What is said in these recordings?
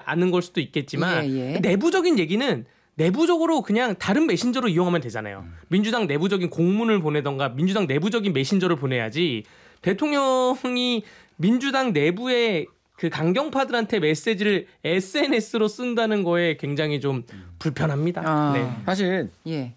않는 걸 수도 있겠지만 내부적인 얘기는 내부적으로 그냥 다른 메신저로 이용하면 되잖아요. 민주당 내부적인 공문을 보내던가 민주당 내부적인 메신저를 보내야지 대통령이 민주당 내부의 그 강경파들한테 메시지를 SNS로 쓴다는 거에 굉장히 좀 불편합니다. 네. 사실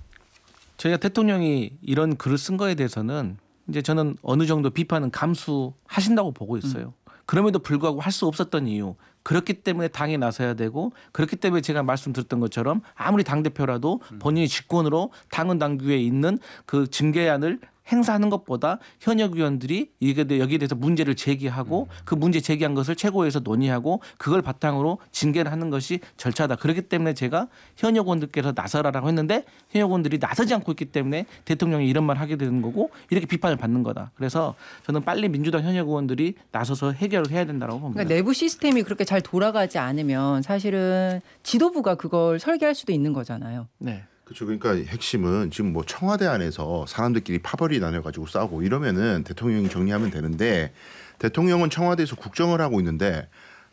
저희가 대통령이 이런 글을 쓴 거에 대해서는 이제 저는 어느 정도 비판은 감수하신다고 보고 있어요. 그럼에도 불구하고 할 수 없었던 이유. 그렇기 때문에 당에 나서야 되고 그렇기 때문에 제가 말씀드렸던 것처럼 아무리 당대표라도 본인이 직권으로 당헌 당규에 있는 그 징계안을 행사하는 것보다 현역 의원들이 여기에 대해서 문제를 제기하고 그 문제 제기한 것을 최고위에서 논의하고 그걸 바탕으로 징계를 하는 것이 절차다. 그렇기 때문에 제가 현역 의원들께서 나서라라고 했는데 현역 의원들이 나서지 않고 있기 때문에 대통령이 이런 말 하게 되는 거고 이렇게 비판을 받는 거다. 그래서 저는 빨리 민주당 현역 의원들이 나서서 해결을 해야 된다고 봅니다. 그러니까 내부 시스템이 그렇게 잘 돌아가지 않으면 사실은 지도부가 그걸 설계할 수도 있는 거잖아요. 네. 그렇죠. 그러니까 핵심은 지금 뭐 청와대 안에서 사람들끼리 파벌이 나뉘어가지고 싸우고 이러면은 대통령이 정리하면 되는데 대통령은 청와대에서 국정을 하고 있는데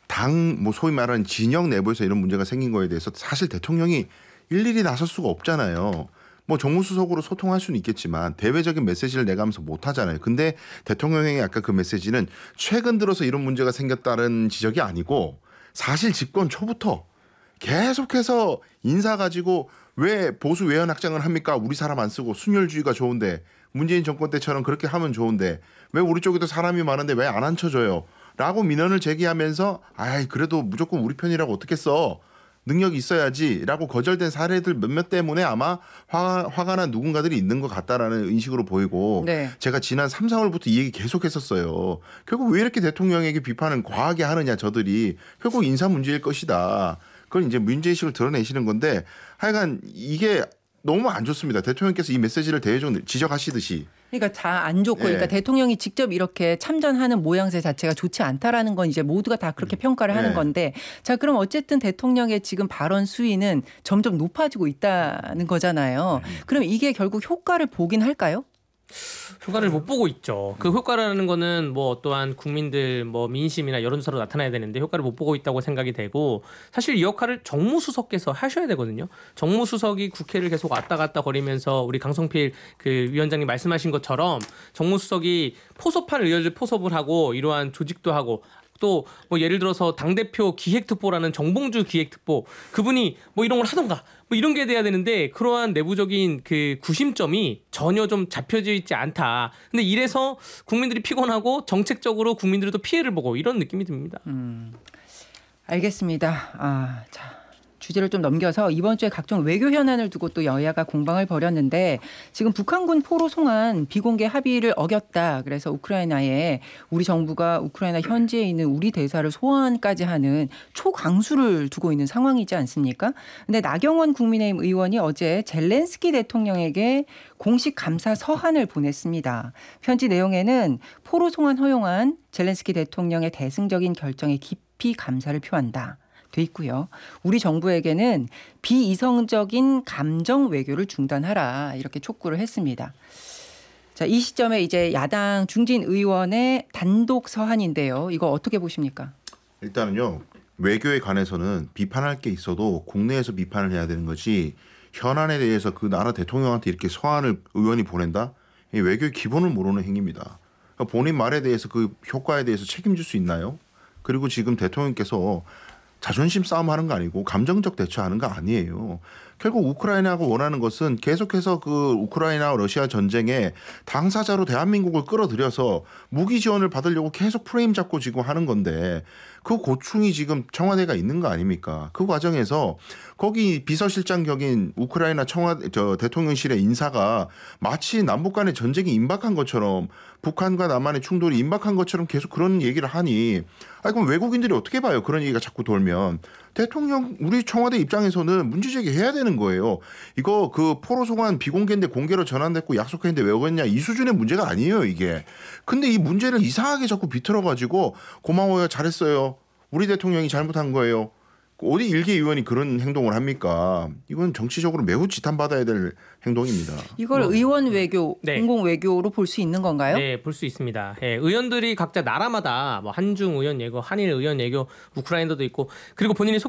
당 뭐 소위 말하는 진영 내부에서 이런 문제가 생긴 거에 대해서 사실 대통령이 일일이 나설 수가 없잖아요. 뭐 정무수석으로 소통할 수는 있겠지만 대외적인 메시지를 내가면서 못 하잖아요. 근데 대통령의 아까 그 메시지는 최근 들어서 이런 문제가 생겼다는 지적이 아니고 사실 집권 초부터 계속해서 인사 가지고 왜 보수 외연 확장을 합니까? 우리 사람 안 쓰고 순혈주의가 좋은데 문재인 정권 때처럼 그렇게 하면 좋은데 왜 우리 쪽에도 사람이 많은데 왜 안 앉혀줘요? 라고 민원을 제기하면서 아이 그래도 무조건 우리 편이라고 어떻게 써? 능력이 있어야지 라고 거절된 사례들 몇몇 때문에 아마 화가 난 누군가들이 있는 것 같다라는 인식으로 보이고 제가 지난 3, 4월부터 이 얘기 계속 했었어요. 결국 왜 이렇게 대통령에게 비판을 과하게 하느냐 저들이 결국 인사 문제일 것이다. 그걸 이제 문제의식을 드러내시는 건데 하여간 이게 너무 안 좋습니다. 대통령께서 이 메시지를 대외적으로 지적하시듯이. 그러니까 다 안 좋고 그러니까 대통령이 직접 이렇게 참전하는 모양새 자체가 좋지 않다라는 건 이제 모두가 다 그렇게 평가를 하는 건데 자 그럼 어쨌든 대통령의 지금 발언 수위는 점점 높아지고 있다는 거잖아요. 그럼 이게 결국 효과를 보긴 할까요? 효과를 못 보고 있죠. 그 효과라는 거는 뭐 어떠한 국민들 뭐 민심이나 여론조사로 나타나야 되는데 효과를 못 보고 있다고 생각이 되고 사실 이 역할을 정무수석께서 하셔야 되거든요. 정무수석이 국회를 계속 왔다 갔다 거리면서 우리 강성필 그 위원장님 말씀하신 것처럼 정무수석이 포섭한 의원들 포섭을 하고 이러한 조직도 하고 또 뭐 예를 들어서 당대표 기획특보라는 정봉주 기획특보 그분이 뭐 이런 걸 하던가 뭐 이런 게 돼야 되는데 그러한 내부적인 그 구심점이 전혀 좀 잡혀져 있지 않다. 근데 이래서 국민들이 피곤하고 정책적으로 국민들도 피해를 보고 이런 느낌이 듭니다. 알겠습니다. 자. 주제를 좀 넘겨서 이번 주에 각종 외교 현안을 두고 또 여야가 공방을 벌였는데 지금 북한군 포로 송환 비공개 합의를 어겼다. 그래서 우크라이나에 우리 정부가 우크라이나 현지에 있는 우리 대사를 소환까지 하는 초강수를 두고 있는 상황이지 않습니까? 근데 나경원 국민의힘 의원이 어제 젤렌스키 대통령에게 공식 감사 서한을 보냈습니다. 편지 내용에는 포로 송환 허용한 젤렌스키 대통령의 대승적인 결정에 깊이 감사를 표한다. 돼 있고요. 우리 정부에게는 비이성적인 감정 외교를 중단하라 이렇게 촉구를 했습니다. 자, 이 시점에 이제 야당 중진 의원의 단독 서한인데요. 이거 어떻게 보십니까? 일단은요. 외교에 관해서는 비판할 게 있어도 국내에서 비판을 해야 되는 거지 현안에 대해서 그 나라 대통령한테 이렇게 서한을 의원이 보낸다? 이 외교의 기본을 모르는 행위입니다. 그러니까 본인 말에 대해서 그 효과에 대해서 책임질 수 있나요? 그리고 지금 대통령께서 자존심 싸움하는 거 아니고 감정적 대처하는 거 아니에요. 결국 우크라이나가 원하는 것은 계속해서 그 우크라이나 러시아 전쟁에 당사자로 대한민국을 끌어들여서 무기 지원을 받으려고 계속 프레임 잡고 지금 하는 건데 그 고충이 지금 청와대가 있는 거 아닙니까? 그 과정에서 거기 비서실장 격인 우크라이나 대통령실의 인사가 마치 남북 간의 전쟁이 임박한 것처럼 북한과 남한의 충돌이 임박한 것처럼 계속 그런 얘기를 하니 그럼 외국인들이 어떻게 봐요? 그런 얘기가 자꾸 돌면. 대통령 우리 청와대 입장에서는 문제제기 해야 되는 거예요. 이거 그 포로 송환 비공개인데 공개로 전환됐고 약속했는데 왜 어겼냐 이 수준의 문제가 아니에요 이게. 근데 이 문제를 이상하게 자꾸 비틀어가지고 고마워요 잘했어요. 우리 대통령이 잘못한 거예요. 어디 일개 의원이 그런 행동을 합니까? 이건 정치적으로 매우 지탄받아야 될 행동입니다. 이걸 의원 외교, 공공 외교로 볼 수 있는 건가요? 네, 볼 수 있습니다. 의원들이 각자 나라마다 뭐 한중 의원 예고, 한일 의원 예고, 우크라이나도 있고 그리고 본인이